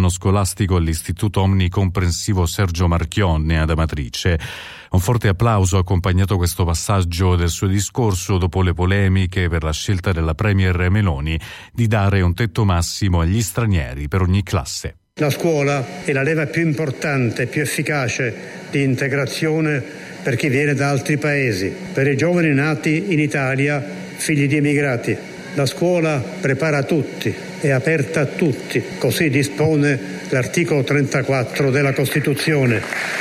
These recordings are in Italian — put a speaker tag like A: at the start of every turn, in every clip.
A: dell'anno scolastico all'Istituto Omnicomprensivo Sergio Marchionne ad Amatrice. Un forte applauso ha accompagnato questo passaggio del suo discorso dopo le polemiche per la scelta della Premier Meloni di dare un tetto massimo agli stranieri per ogni classe.
B: La scuola è la leva più importante e più efficace di integrazione per chi viene da altri paesi, per i giovani nati in Italia, figli di immigrati. La scuola prepara tutti, è aperta a tutti, così dispone l'articolo 34 della Costituzione.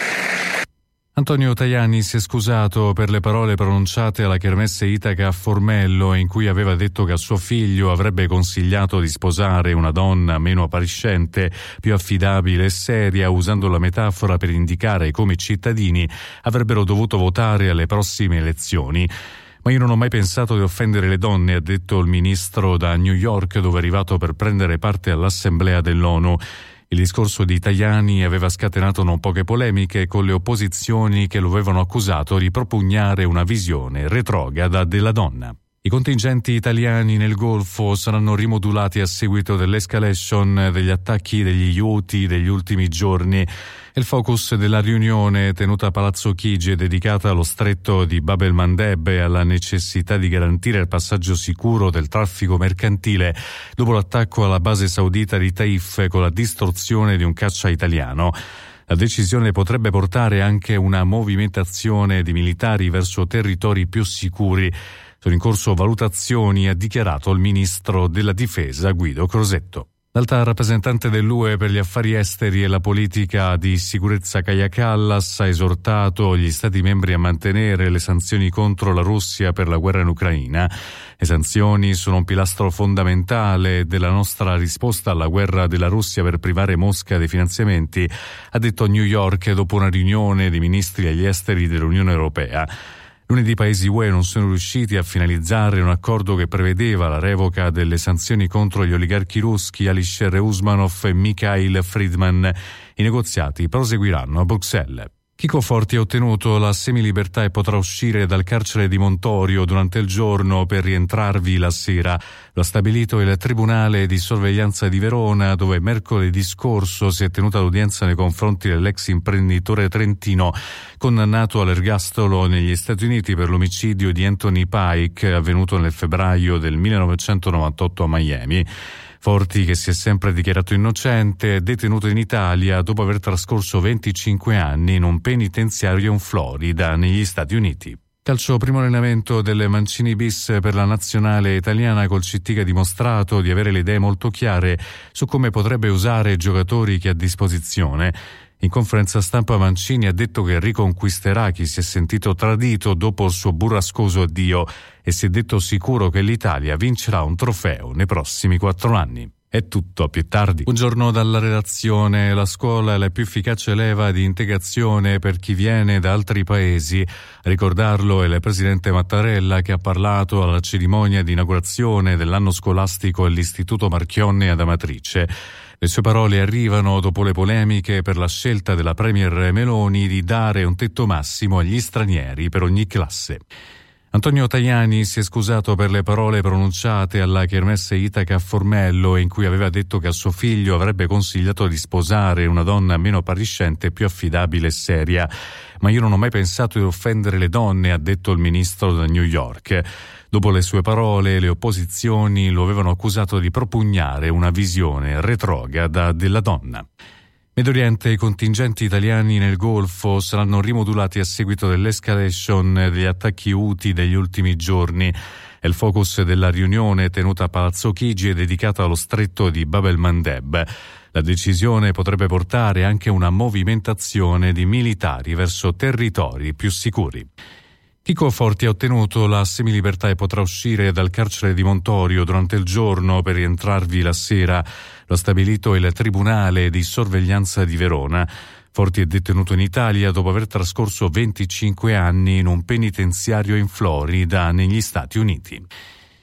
A: Antonio Tajani si è scusato per le parole pronunciate alla Kermesse Itaca a Formello, in cui aveva detto che a suo figlio avrebbe consigliato di sposare una donna meno appariscente, più affidabile e seria, usando la metafora per indicare come i cittadini avrebbero dovuto votare alle prossime elezioni. Ma io non ho mai pensato di offendere le donne, ha detto il ministro da New York, dove è arrivato per prendere parte all'Assemblea dell'ONU. Il discorso di Tajani aveva scatenato non poche polemiche con le opposizioni che lo avevano accusato di propugnare una visione retrograda della donna. I contingenti italiani nel Golfo saranno rimodulati a seguito dell'escalation degli attacchi degli Houthi degli ultimi giorni. Il focus della riunione tenuta a Palazzo Chigi è dedicata allo stretto di Bab el-Mandeb e alla necessità di garantire il passaggio sicuro del traffico mercantile dopo l'attacco alla base saudita di Taif con la distruzione di un caccia italiano. La decisione potrebbe portare anche una movimentazione di militari verso territori più sicuri. Sono in corso valutazioni, ha dichiarato il ministro della Difesa Guido Crosetto. L'alta rappresentante dell'UE per gli affari esteri e la politica di sicurezza Kaja Kallas ha esortato gli Stati membri a mantenere le sanzioni contro la Russia per la guerra in Ucraina. Le sanzioni sono un pilastro fondamentale della nostra risposta alla guerra della Russia per privare Mosca dei finanziamenti, ha detto a New York dopo una riunione dei ministri agli esteri dell'Unione Europea. Lunedì i paesi UE non sono riusciti a finalizzare un accordo che prevedeva la revoca delle sanzioni contro gli oligarchi russi Alisher Usmanov e Mikhail Friedman. I negoziati proseguiranno a Bruxelles. Chico Forti ha ottenuto la semilibertà e potrà uscire dal carcere di Montorio durante il giorno per rientrarvi la sera. Lo ha stabilito il Tribunale di Sorveglianza di Verona, dove mercoledì scorso si è tenuta l'udienza nei confronti dell'ex imprenditore trentino condannato all'ergastolo negli Stati Uniti per l'omicidio di Anthony Pike avvenuto nel febbraio del 1998 a Miami. Forti, che si è sempre dichiarato innocente, è detenuto in Italia dopo aver trascorso 25 anni in un penitenziario in Florida, negli Stati Uniti. Calcio, primo allenamento delle Mancini bis per la nazionale italiana, col CT che ha dimostrato di avere le idee molto chiare su come potrebbe usare i giocatori che ha a disposizione. In conferenza stampa Mancini ha detto che riconquisterà chi si è sentito tradito dopo il suo burrascoso addio e si è detto sicuro che l'Italia vincerà un trofeo nei prossimi 4 anni. È tutto, a più tardi. Buongiorno dalla redazione. La scuola è la più efficace leva di integrazione per chi viene da altri paesi. A ricordarlo è il presidente Mattarella, che ha parlato alla cerimonia di inaugurazione dell'anno scolastico all'Istituto Marchionne ad Amatrice. Le sue parole arrivano dopo le polemiche per la scelta della Premier Meloni di dare un tetto massimo agli stranieri per ogni classe. Antonio Tajani si è scusato per le parole pronunciate alla Kermesse Itaca a Formello, in cui aveva detto che a suo figlio avrebbe consigliato di sposare una donna meno appariscente, più affidabile e seria. Ma io non ho mai pensato di offendere le donne, ha detto il ministro da New York. Dopo le sue parole, le opposizioni lo avevano accusato di propugnare una visione retrograda della donna. Medio Oriente, i contingenti italiani nel Golfo saranno rimodulati a seguito dell'escalation degli attacchi Houthi degli ultimi giorni. È il focus della riunione tenuta a Palazzo Chigi e dedicata allo stretto di Bab el-Mandeb. La decisione potrebbe portare anche una movimentazione di militari verso territori più sicuri. Chico Forti ha ottenuto la semilibertà e potrà uscire dal carcere di Montorio durante il giorno per rientrarvi la sera. Lo ha stabilito il Tribunale di Sorveglianza di Verona. Forti è detenuto in Italia dopo aver trascorso 25 anni in un penitenziario in Florida, negli Stati Uniti.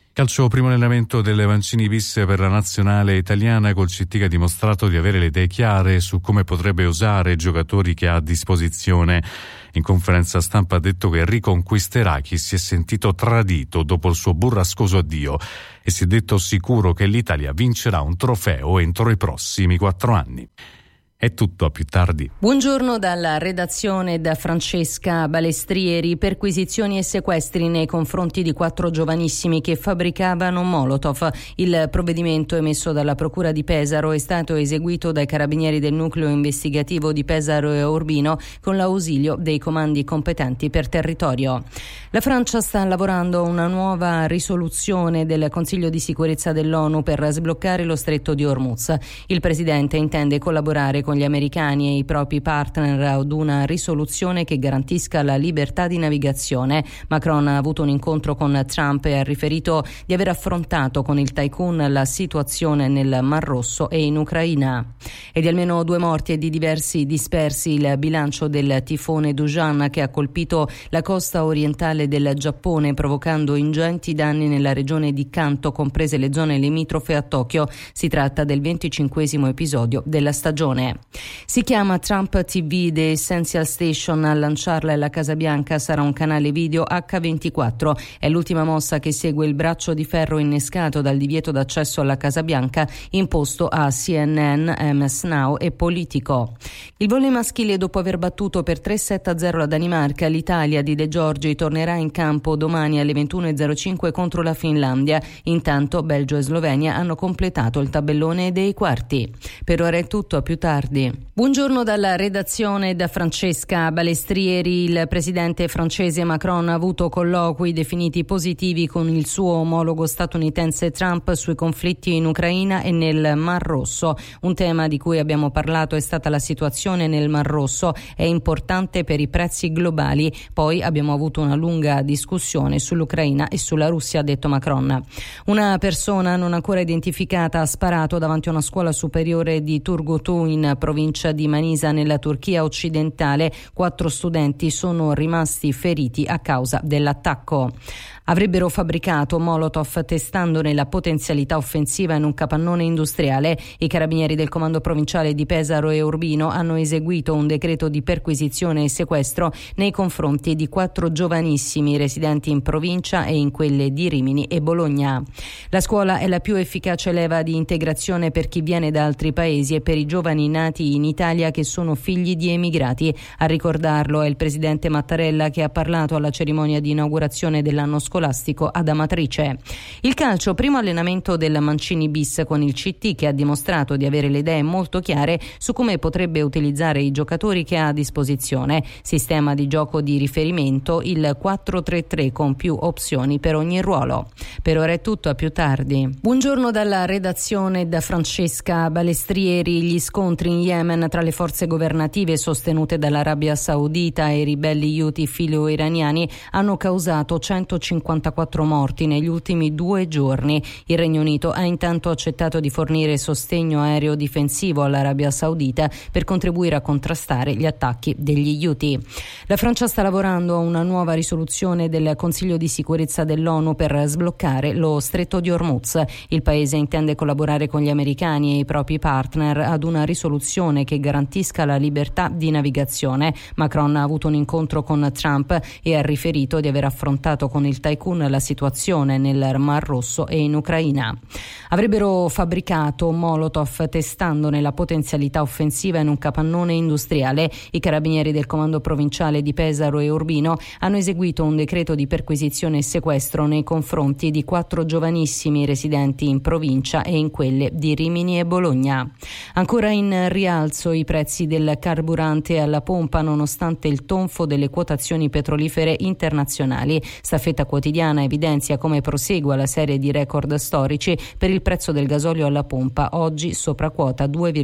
A: Calcio, primo allenamento delle Mancini bis per la nazionale italiana, col CT che ha dimostrato di avere le idee chiare su come potrebbe usare i giocatori che ha a disposizione. In conferenza stampa ha detto che riconquisterà chi si è sentito tradito dopo il suo burrascoso addio e si è detto sicuro che l'Italia vincerà un trofeo entro i prossimi 4 anni. È tutto, a più tardi.
C: Buongiorno dalla redazione da Francesca Balestrieri. Perquisizioni e sequestri nei confronti di 4 giovanissimi che fabbricavano Molotov. Il provvedimento emesso dalla Procura di Pesaro è stato eseguito dai carabinieri del nucleo investigativo di Pesaro e Urbino con l'ausilio dei comandi competenti per territorio. La Francia sta lavorando a una nuova risoluzione del Consiglio di sicurezza dell'ONU per sbloccare lo stretto di Hormuz. Il presidente intende collaborare con gli americani e i propri partner ad una risoluzione che garantisca la libertà di navigazione. Macron ha avuto un incontro con Trump e ha riferito di aver affrontato con il tycoon la situazione nel Mar Rosso e in Ucraina. E di almeno 2 morti e di diversi dispersi il bilancio del tifone Dujan che ha colpito la costa orientale del Giappone, provocando ingenti danni nella regione di Kanto, comprese le zone limitrofe a Tokyo. Si tratta del 25esimo episodio della stagione. Si chiama Trump TV, The Essential Station. A lanciarla la Casa Bianca sarà un canale video H24. È l'ultima mossa che segue il braccio di ferro innescato dal divieto d'accesso alla Casa Bianca imposto a CNN, MS Now e Politico. Il volley maschile, dopo aver battuto per 3-7-0 la Danimarca, l'Italia di De Giorgi tornerà in campo domani alle 21:05 contro la Finlandia. Intanto Belgio e Slovenia hanno completato il tabellone dei quarti. Per ora è tutto, a più tardi. Buongiorno dalla redazione da Francesca Balestrieri. Il presidente francese Macron ha avuto colloqui definiti positivi con il suo omologo statunitense Trump sui conflitti in Ucraina e nel Mar Rosso. Un tema di cui abbiamo parlato è stata la situazione nel Mar Rosso, è importante per i prezzi globali. Poi abbiamo avuto una lunga discussione sull'Ucraina e sulla Russia, ha detto Macron. Una persona non ancora identificata ha sparato davanti a una scuola superiore di Turgutu in provincia di Manisa nella Turchia occidentale. 4 studenti sono rimasti feriti a causa dell'attacco. Avrebbero fabbricato Molotov testandone la potenzialità offensiva in un capannone industriale. I carabinieri del comando provinciale di Pesaro e Urbino hanno eseguito un decreto di perquisizione e sequestro nei confronti di 4 giovanissimi residenti in provincia e in quelle di Rimini e Bologna. La scuola è la più efficace leva di integrazione per chi viene da altri paesi e per i giovani nati in Italia che sono figli di emigrati. A ricordarlo è il presidente Mattarella, che ha parlato alla cerimonia di inaugurazione dell'anno scolastico ad Amatrice. Il calcio, primo allenamento del Mancini bis con il CT che ha dimostrato di avere le idee molto chiare su come potrebbe utilizzare i giocatori che ha a disposizione. Sistema di gioco di riferimento, il 4-3-3 con più opzioni per ogni ruolo. Per ora è tutto, a più tardi. Buongiorno dalla redazione da Francesca Balestrieri. Gli scontri in Yemen tra le forze governative sostenute dall'Arabia Saudita e i ribelli Houthi filo-iraniani hanno causato 154 morti negli ultimi 2 giorni. Il Regno Unito ha intanto accettato di fornire sostegno aereo difensivo all'Arabia Saudita per contribuire a contrastare gli attacchi degli Houthi. La Francia sta lavorando a una nuova risoluzione del Consiglio di sicurezza dell'ONU per sbloccare lo stretto di Hormuz. Il paese intende collaborare con gli americani e i propri partner ad una risoluzione che garantisca la libertà di navigazione. Macron ha avuto un incontro con Trump e ha riferito di aver affrontato con il tycoon la situazione nel Mar Rosso e in Ucraina. Avrebbero fabbricato Molotov testandone la potenzialità offensiva in un capannone industriale. I carabinieri del comando provinciale di Pesaro e Urbino hanno eseguito un decreto di perquisizione e sequestro nei confronti di 4 giovanissimi residenti in provincia e in quelle di Rimini e Bologna. Ancora in rialzo i prezzi del carburante alla pompa nonostante il tonfo delle quotazioni petrolifere internazionali. Staffetta Quotidiana evidenzia come prosegua la serie di record storici per il prezzo del gasolio alla pompa, oggi sopra quota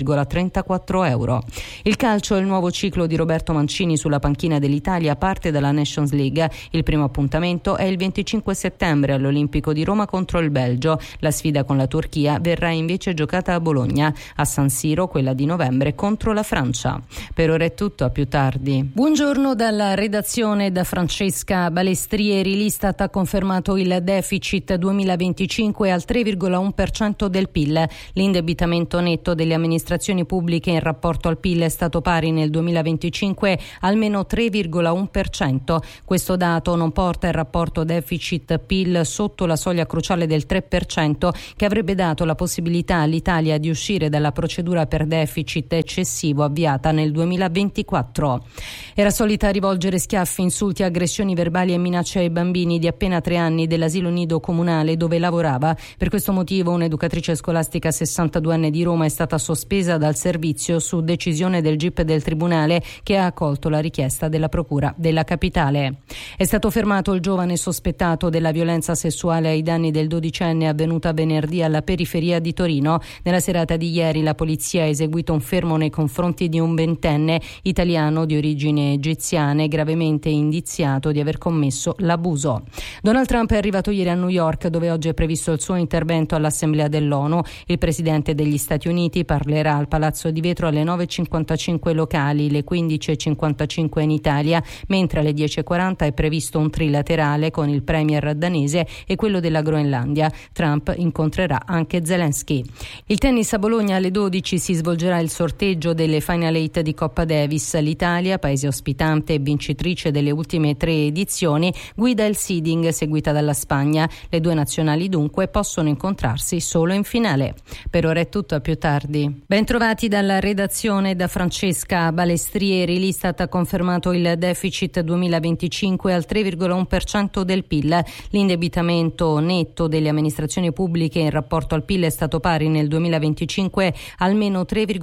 C: 2,34 euro. Il calcio è il nuovo ciclo di Roberto Mancini sulla panchina dell'Italia, parte dalla Nations League. Il primo appuntamento è il 25 settembre all'Olimpico di Roma contro il Belgio. La sfida con la Turchia verrà invece giocata a Bologna, a San Siro quella di novembre contro la Francia. Per ora è tutto, a più tardi. Buongiorno dalla redazione da Francesca Balestrieri. L'Istat ha confermato il deficit 2025 al 3,1% del PIL. L'indebitamento netto delle amministrazioni pubbliche in rapporto al PIL è stato pari nel 2025 almeno 3,1%. Questo dato non porta il rapporto deficit-PIL sotto la soglia cruciale del 3%, che avrebbe dato la possibilità all'Italia di uscire dalla procedura per deficit eccessivo avviata nel 2024. Era solita rivolgere schiaffi, insulti, aggressioni verbali e minacce ai bambini di appena 3 anni dell'asilo nido comunale dove lavorava. Per questo motivo un'educatrice scolastica 62enne di Roma è stata sospesa dal servizio su decisione del GIP del Tribunale, che ha accolto la richiesta della Procura della Capitale. È stato fermato il giovane sospettato della violenza sessuale ai danni del 12enne avvenuta venerdì alla periferia di Torino. Nella serata di ieri la polizia ha eseguito un fermo nei confronti di un 20enne italiano di origini egiziane gravemente indiziato di aver commesso l'abuso. Donald Trump è arrivato ieri a New York, dove oggi è previsto il suo intervento all'Assemblea dell'ONU. Il presidente degli Stati Uniti parlerà al Palazzo di Vetro alle 9.55 locali, le 15.55 in Italia, mentre alle 10.40 è previsto un trilaterale con il premier danese e quello della Groenlandia. Trump incontrerà anche Zelensky. Il tennis a Bologna alle 12 si svolgerà il sorteggio delle Final 8 di Coppa Davis. L'Italia, paese ospitante e vincitrice delle ultime 3 edizioni, guida il seeding seguita dalla Spagna. Le due nazionali dunque possono incontrarsi solo in finale. Per ora è tutto, a più tardi. Bentrovati dalla redazione da Francesca Balestrieri. L'Istat ha confermato il deficit 2025 al 3,1% del PIL. L'indebitamento netto delle amministrazioni pubbliche in rapporto al PIL è stato pari nel 2025 almeno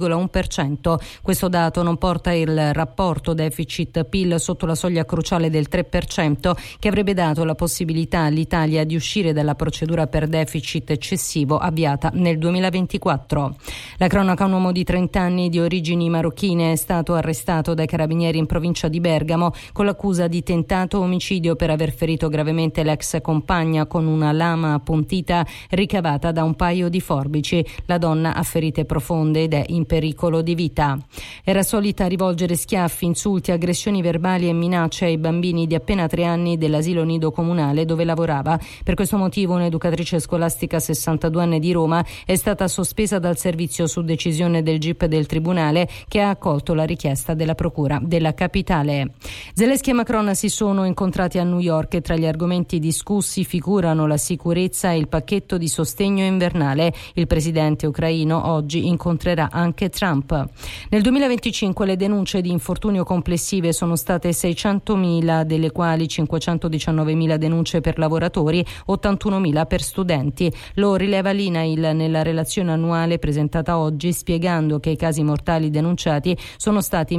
C: 3,1%. Questo dato non porta il rapporto deficit-PIL sotto la soglia cruciale del 3%, che avrebbe dato la possibilità all'Italia di uscire dalla procedura per deficit eccessivo avviata nel 2024. La cronaca: un uomo di 30 anni di origini marocchine è stato arrestato dai carabinieri in provincia di Bergamo con l'accusa di tentato omicidio per aver ferito gravemente l'ex compagna con una lama appuntita ricavata da un paio di forbici. La donna ha ferite profonde ed è in pericolo di vita. Era solita rivolgere schiaffi, insulti, aggressioni verbali e minacce ai bambini di appena 3 anni dell'asilo nido comunale dove lavorava. Per questo motivo un'educatrice scolastica 62enne di Roma è stata sospesa dal servizio su decisione del GIP del Tribunale, che ha accolto la richiesta della Procura della Capitale. Zelensky e Macron si sono incontrati a New York e tra gli argomenti discussi figurano la sicurezza e il pacchetto di sostegno invernale. Il presidente ucraino oggi incontrerà anche Trump. Nel 2025 le denunce di infortunio complessive sono state 600.000, delle quali 519.000 denunce per lavoratori, 81.000 per studenti. Lo rileva l'INAIL nella relazione annuale presentata oggi, spiegando che i casi mortali denunciati sono stati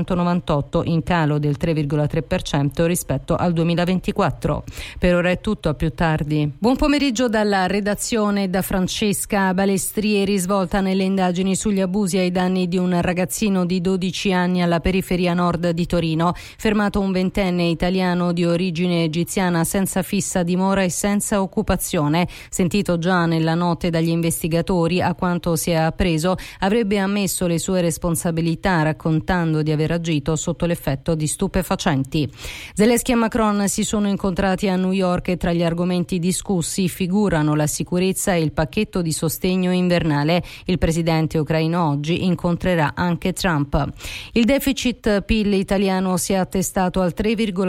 C: 1.198, in calo del 3,3% rispetto al 2024. Per ora è tutto, a più tardi. Buon pomeriggio dalla redazione da Francesca Balestrieri. Svolta nelle indagini sugli abusi ai danni di un ragazzino di 12 anni alla periferia nord di Torino. Fermato un 20enne italiano di origine egiziana senza fissa dimora e senza occupazione. Sentito già nella notte dagli investigatori, a quanto si è appreso, avrebbe ammesso le sue responsabilità, raccontando di aver agito sotto l'effetto di stupefacenti. Zelensky e Macron si sono incontrati a New York e tra gli argomenti discussi figurano la sicurezza e il pacchetto di sostegno invernale. Il presidente ucraino oggi incontrerà anche Trump. Il deficit PIL italiano si è attestato al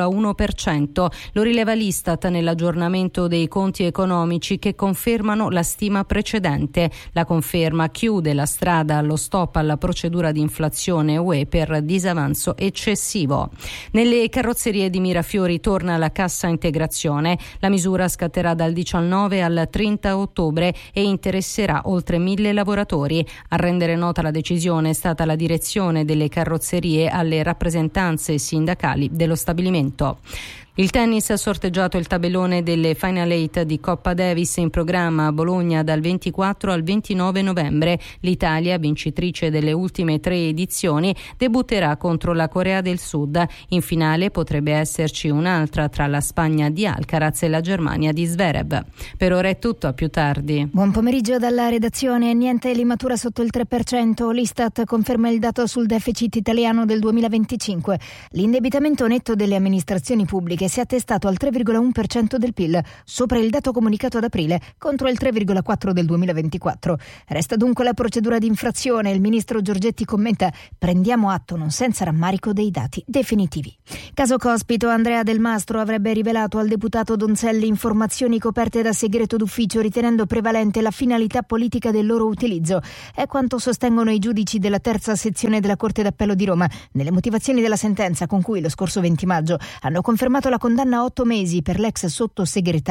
C: 3,1%. Lo rileva l'Istat nell'aggiornamento dei conti economici, che confermano la stima precedente. La conferma chiude la strada allo stop alla procedura di inflazione UE per disavanzo eccessivo. Nelle carrozzerie di Mirafiori torna la cassa integrazione. La misura scatterà dal 19 al 30 ottobre e interesserà oltre 1.000 lavoratori. A rendere nota la decisione è stata la direzione delle carrozzerie alle rappresentanze sindacali dello stabilimento. Il tennis ha sorteggiato il tabellone delle Final 8 di Coppa Davis in programma a Bologna dal 24 al 29 novembre. L'Italia, vincitrice delle ultime 3 edizioni, debutterà contro la Corea del Sud. In finale potrebbe esserci un'altra tra la Spagna di Alcaraz e la Germania di Zverev. Per ora è tutto, a più tardi.
D: Buon pomeriggio dalla redazione. Niente limatura sotto il 3%. L'Istat conferma il dato sul deficit italiano del 2025. L'indebitamento netto delle amministrazioni pubbliche che si è attestato al 3,1% del PIL, sopra il dato comunicato ad aprile, contro il 3,4% del 2024. Resta dunque la procedura di infrazione. Il ministro Giorgetti commenta: prendiamo atto non senza rammarico dei dati definitivi. Caso Cospito, Andrea Del Mastro avrebbe rivelato al deputato Donzelli informazioni coperte da segreto d'ufficio, ritenendo prevalente la finalità politica del loro utilizzo. È quanto sostengono i giudici della terza sezione della Corte d'Appello di Roma nelle motivazioni della sentenza con cui lo scorso 20 maggio hanno confermato la condanna a 8 mesi per l'ex sottosegretario